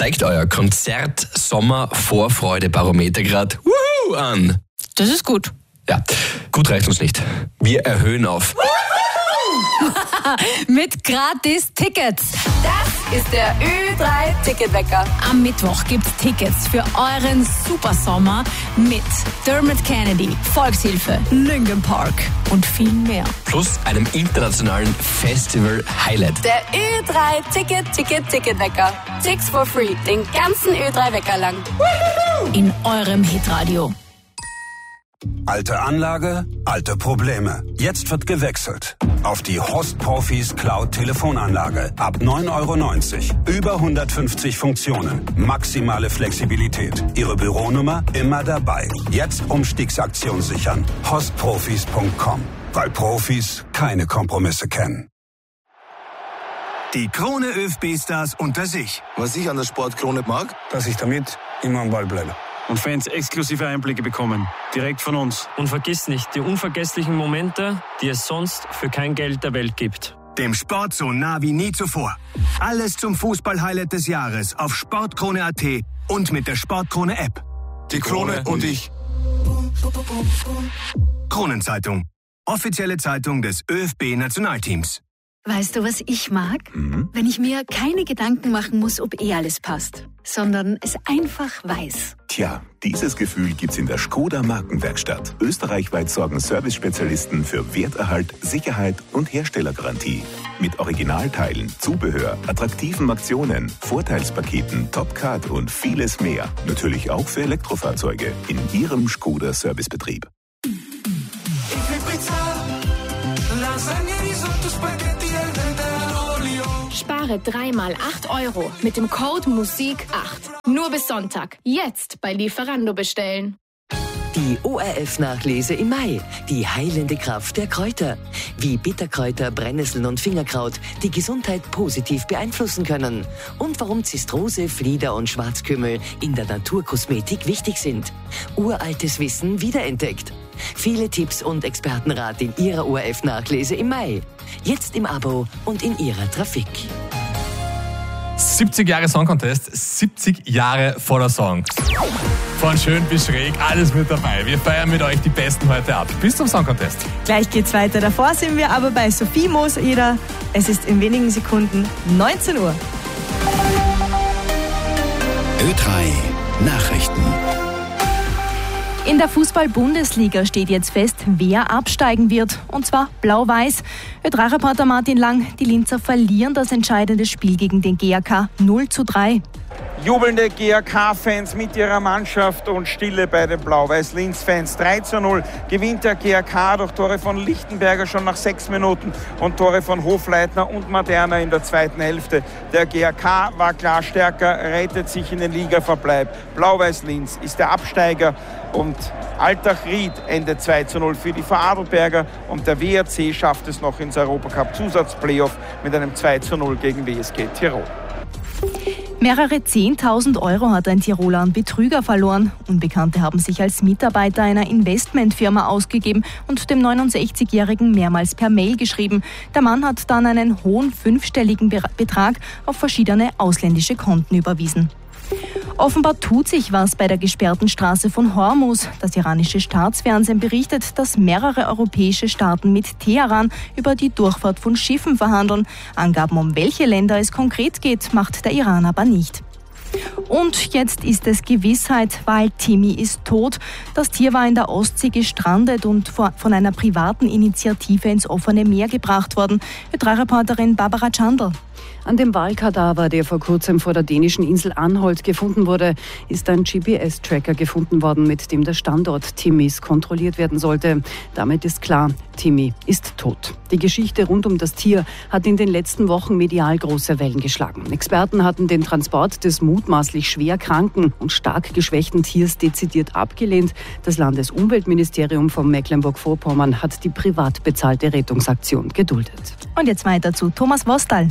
zeigt euer Konzert-Sommer-Vorfreude-Barometer gerade an. Das ist gut. Ja, gut reicht uns nicht. Wir erhöhen auf. Mit gratis Tickets. Das ist der Ö3-Ticketwecker. Am Mittwoch gibt's Tickets für euren Supersommer mit Dermot Kennedy, Volkshilfe, Linkin Park und viel mehr. Plus einem internationalen Festival-Highlight. Der Ö3-Ticketwecker. Tickets for free. Den ganzen Ö3-Wecker lang. In eurem Hitradio. Alte Anlage, alte Probleme. Jetzt wird gewechselt. Auf die Host Profis Cloud Telefonanlage. Ab 9,90 €. Über 150 Funktionen. Maximale Flexibilität. Ihre Büronummer immer dabei. Jetzt Umstiegsaktion sichern. hostprofis.com. Weil Profis keine Kompromisse kennen. Die Krone ÖFB-Stars unter sich. Was ich an der Sportkrone mag, Dass ich damit immer am Ball bleibe. Und Fans exklusive Einblicke bekommen. Direkt von uns. Und vergiss nicht die unvergesslichen Momente, die es sonst für kein Geld der Welt gibt. Dem Sport so nah wie nie zuvor. Alles zum Fußball-Highlight des Jahres auf sportkrone.at und mit der Sportkrone-App. die Krone und ich. Kronenzeitung. Offizielle Zeitung des ÖFB-Nationalteams. Weißt du, was ich mag? Wenn ich mir keine Gedanken machen muss, ob alles passt, sondern es einfach weiß. Tja, dieses Gefühl gibt's in der Škoda Markenwerkstatt. Österreichweit sorgen Service-Spezialisten für Werterhalt, Sicherheit und Herstellergarantie. Mit Originalteilen, Zubehör, attraktiven Aktionen, Vorteilspaketen, Topcard und vieles mehr. Natürlich auch für Elektrofahrzeuge in Ihrem Škoda Servicebetrieb. Spare 3x 8 € mit dem Code MUSIK8. Nur bis Sonntag. Jetzt bei Lieferando bestellen. Die ORF-Nachlese im Mai. Die heilende Kraft der Kräuter. Wie Bitterkräuter, Brennnesseln und Fingerkraut die Gesundheit positiv beeinflussen können. Und warum Zistrose, Flieder und Schwarzkümmel in der Naturkosmetik wichtig sind. Uraltes Wissen wiederentdeckt. Viele Tipps und Expertenrat in Ihrer ORF-Nachlese im Mai. Jetzt im Abo und in Ihrer Trafik. 70 Jahre Song Contest, 70 Jahre voller Songs. Von schön bis schräg, alles mit dabei. Wir feiern mit euch die Besten heute ab. Bis zum Song Contest. Gleich geht's weiter. Davor sind wir aber bei Sophie Moos-Eder. Es ist in wenigen Sekunden 19 Uhr. Ö3 Nachrichten. In der Fußball-Bundesliga steht jetzt fest, wer absteigen wird. Und zwar blau-weiß. Ö3-Reporter Martin Lang, die Linzer verlieren das entscheidende Spiel gegen den GAK 0:3. Jubelnde GAK-Fans mit ihrer Mannschaft und Stille bei den Blau-Weiß-Linz-Fans. 3:0 gewinnt der GAK durch Tore von Lichtenberger schon nach 6 Minuten und Tore von Hofleitner und Maderna in der zweiten Hälfte. Der GAK war klar stärker, rettet sich in den Ligaverbleib. Blau-Weiß-Linz ist der Absteiger und Altach-Ried endet 2:0 für die Vorarlberger und der WRC schafft es noch ins Europacup-Zusatzplayoff mit einem 2:0 gegen WSG Tirol. Mehrere 10.000 € hat ein Tiroler an Betrüger verloren. Unbekannte haben sich als Mitarbeiter einer Investmentfirma ausgegeben und dem 69-Jährigen mehrmals per Mail geschrieben. Der Mann hat dann einen hohen 5-stelligen Betrag auf verschiedene ausländische Konten überwiesen. Offenbar tut sich was bei der gesperrten Straße von Hormuz. Das iranische Staatsfernsehen berichtet, dass mehrere europäische Staaten mit Teheran über die Durchfahrt von Schiffen verhandeln. Angaben, um welche Länder es konkret geht, macht der Iran aber nicht. Und jetzt ist es Gewissheit, weil Timmy ist tot. Das Tier war in der Ostsee gestrandet und von einer privaten Initiative ins offene Meer gebracht worden. Ö3-Reporterin Barbara Chandl. An dem Walkadaver, der vor kurzem vor der dänischen Insel Anholt gefunden wurde, ist ein GPS-Tracker gefunden worden, mit dem der Standort Timmys kontrolliert werden sollte. Damit ist klar, Timmy ist tot. Die Geschichte rund um das Tier hat in den letzten Wochen medial große Wellen geschlagen. Experten hatten den Transport des mutmaßlich schwer kranken und stark geschwächten Tiers dezidiert abgelehnt. Das Landesumweltministerium von Mecklenburg-Vorpommern hat die privat bezahlte Rettungsaktion geduldet. Und jetzt weiter zu Thomas Wostal.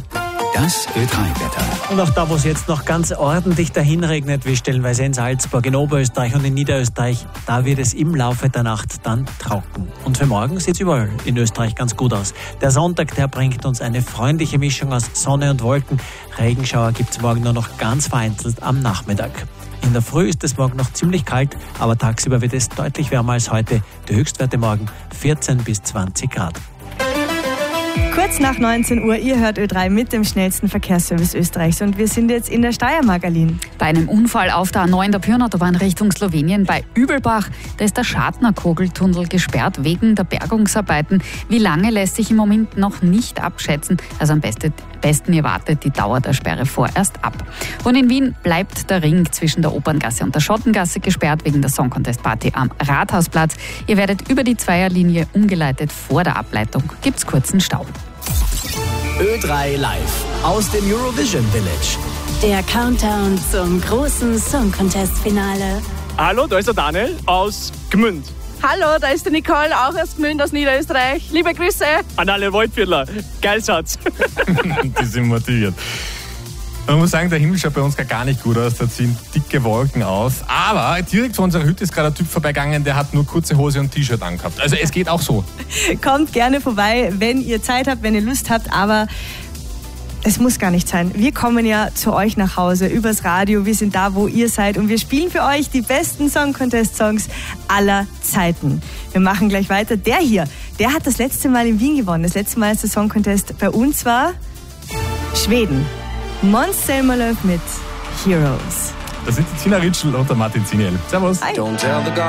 Das Ö3-Wetter. Und auch da, wo es jetzt noch ganz ordentlich dahin regnet, wie stellenweise in Salzburg, in Oberösterreich und in Niederösterreich, da wird es im Laufe der Nacht dann trocken. Und für morgen sieht es überall in Österreich ganz gut aus. Der Sonntag, der bringt uns eine freundliche Mischung aus Sonne und Wolken. Regenschauer gibt es morgen nur noch ganz vereinzelt am Nachmittag. In der Früh ist es morgen noch ziemlich kalt, aber tagsüber wird es deutlich wärmer als heute. Die Höchstwerte morgen 14 bis 20 Grad. Kurz nach 19 Uhr, ihr hört Ö3 mit dem schnellsten Verkehrsservice Österreichs und wir sind jetzt in der Steiermark, Aline. Bei einem Unfall auf der A9 der Pyrnautobahn Richtung Slowenien bei Übelbach, da ist der Schadner-Kogeltunnel gesperrt wegen der Bergungsarbeiten. Wie lange lässt sich im Moment noch nicht abschätzen, also am besten ihr wartet die Dauer der Sperre vorerst ab. Und in Wien bleibt der Ring zwischen der Operngasse und der Schottengasse gesperrt wegen der Song Contest Party am Rathausplatz. Ihr werdet über die Zweierlinie umgeleitet. Vor der Ableitung gibt's kurzen Stau. Ö3 live aus dem Eurovision Village. Der Countdown zum großen Song Contest Finale. Hallo, da ist der Daniel aus Gmünd. Hallo, da ist die Nicole, auch aus Gmünd, aus Niederösterreich. Liebe Grüße. An alle Waldviertler. Geil Satz. Die sind motiviert. Man muss sagen, der Himmel schaut bei uns gar nicht gut aus, da ziehen dicke Wolken aus. Aber direkt vor unserer Hütte ist gerade ein Typ vorbeigegangen, der hat nur kurze Hose und T-Shirt angehabt. Also es geht auch so. Kommt gerne vorbei, wenn ihr Zeit habt, wenn ihr Lust habt, aber es muss gar nicht sein. Wir kommen ja zu euch nach Hause übers Radio, wir sind da, wo ihr seid und wir spielen für euch die besten Song Contest Songs aller Zeiten. Wir machen gleich weiter. Der hier, der hat das letzte Mal in Wien gewonnen. Das letzte Mal, als der Song Contest bei uns war, Schweden. Måns Zelmerlöw mit Heroes. Das sind die Tina Ritschl und der Martin Ziniel. Servus. Hi.